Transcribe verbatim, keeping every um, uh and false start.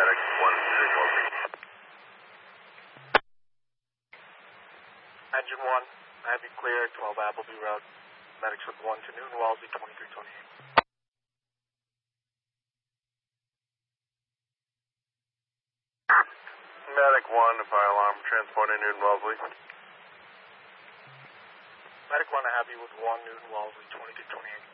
Medic one, Newton Wellesley. Engine one, I have you clear, twelve Appleby Road. Medics with one to Newton Wellesley, twenty-three twenty-eight. Medic one, fire alarm, transporting Newton Wellesley. Medic one, I have you with one Newton Wellesley, twenty-two twenty-eight.